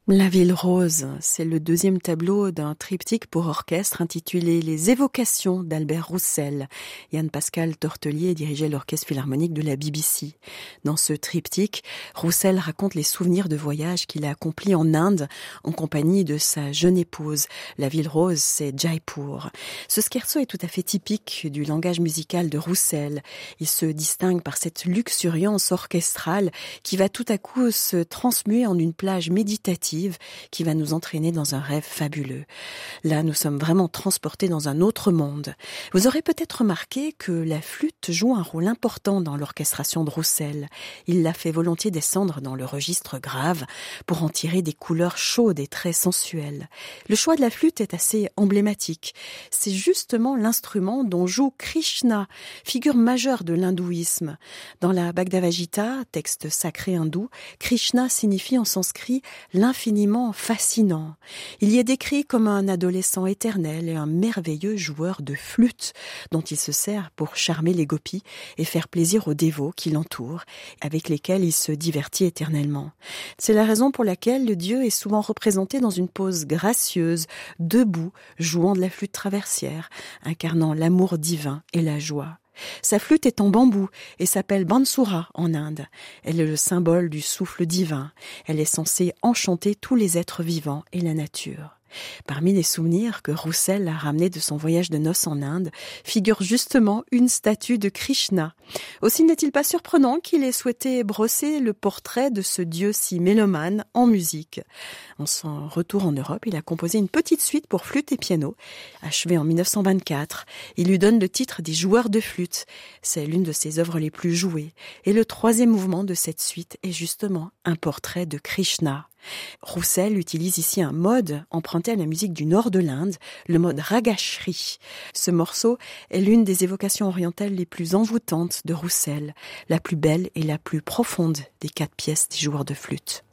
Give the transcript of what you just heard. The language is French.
La ville rose, c'est le deuxième tableau d'un triptyque pour orchestre intitulé Les Évocations d'Albert Roussel. Yann Pascal Tortelier dirigeait l'orchestre philharmonique de la BBC. Dans ce triptyque, Roussel raconte les souvenirs de voyages qu'il a accomplis en Inde en compagnie de sa jeune épouse. La ville rose, c'est Jaipur. Ce scherzo est tout à fait typique du langage musical de Roussel. Il se distingue par cette luxuriance orchestrale qui va tout à coup se transmuer en une plage méditative qui va nous entraîner dans un rêve fabuleux. Là, nous sommes vraiment transportés dans un autre monde. Vous aurez peut-être remarqué que la flûte joue un rôle important dans l'orchestration de Roussel. Il l'a fait volontiers descendre dans le registre grave pour en tirer des couleurs chaudes et très sensuelles. Le choix de la flûte est assez emblématique. C'est justement l'instrument dont joue Krishna, figure majeure de l'hindouisme. Dans la Bhagavad Gita, texte sacré hindou, Krishna signifie en sanskrit l'infiniment fascinant. Il y est décrit comme un adolescent éternel et un merveilleux joueur de flûte dont il se sert pour charmer les gopis et faire plaisir aux dévots qui l'entourent, avec lesquels il se divertit éternellement. C'est la raison pour laquelle le dieu est souvent représenté dans une pose gracieuse, debout, jouant de la flûte traversière, incarnant l'amour divin et la joie. Sa flûte est en bambou et s'appelle Bansura en Inde. Elle est le symbole du souffle divin. Elle est censée enchanter tous les êtres vivants et la nature. Parmi les souvenirs que Roussel a ramenés de son voyage de noces en Inde figure justement une statue de Krishna. Aussi n'est-il pas surprenant qu'il ait souhaité brosser le portrait de ce dieu si mélomane en musique. En son retour en Europe, il a composé une petite suite pour flûte et piano, achevée en 1924. Il lui donne le titre des joueurs de flûte. C'est l'une de ses œuvres les plus jouées. Et le troisième mouvement de cette suite est justement un portrait de Krishna. Roussel utilise ici un mode emprunté à la musique du nord de l'Inde, le mode Ragashri. Ce morceau est l'une des évocations orientales les plus envoûtantes de Roussel, la plus belle et la plus profonde des 4 pièces des joueurs de flûte.